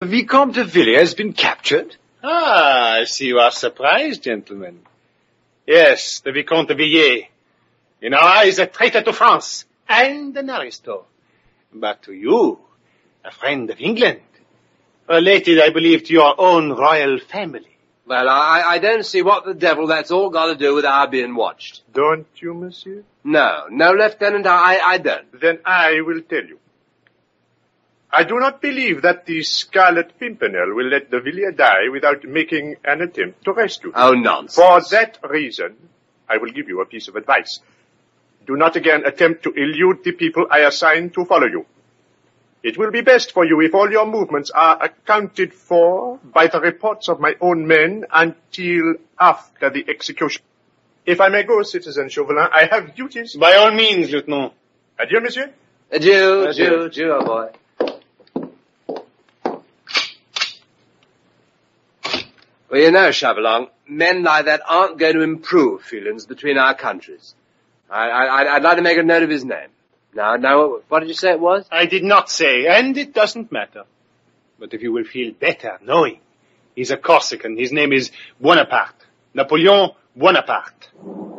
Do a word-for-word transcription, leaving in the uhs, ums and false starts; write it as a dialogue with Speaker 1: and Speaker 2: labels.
Speaker 1: The Vicomte de Villiers has been captured?
Speaker 2: Ah, I see you are surprised, gentlemen. Yes, the Vicomte de Villiers. In our eyes, a traitor to France and an aristo. But to you, a friend of England. Related, I believe, to your own royal family.
Speaker 3: Well, I, I don't see what the devil that's all got to do with our being watched.
Speaker 4: Don't you, monsieur?
Speaker 3: No, no, Lieutenant, I, I don't.
Speaker 4: Then I will tell you. I do not believe that the Scarlet Pimpernel will let de Villiers die without making an attempt to rescue him.
Speaker 3: Oh, nonsense.
Speaker 4: For that reason, I will give you a piece of advice. Do not again attempt to elude the people I assign to follow you. It will be best for you if all your movements are accounted for by the reports of my own men until after the execution. If I may go, Citizen Chauvelin, I have duties.
Speaker 2: By all means, Lieutenant.
Speaker 4: Adieu, monsieur.
Speaker 3: Adieu, adieu, adieu, old boy. Well, you know, Chauvelin, men like that aren't going to improve feelings between our countries. I, I, I'd like to make a note of his name. Now, now, what did you say it was?
Speaker 2: I did not say, and it doesn't matter. But if you will feel better knowing, he's a Corsican. His name is Bonaparte. Napoleon Bonaparte.